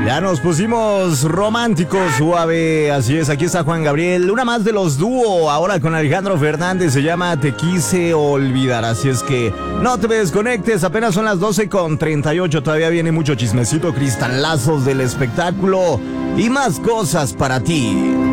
Ya nos pusimos románticos, suave, así es, aquí está Juan Gabriel, una más de los dúo, ahora con Alejandro Fernández, se llama Te quise olvidar, así es que no te desconectes, apenas son las 12:38, todavía viene mucho chismecito, cristalazos del espectáculo y más cosas para ti.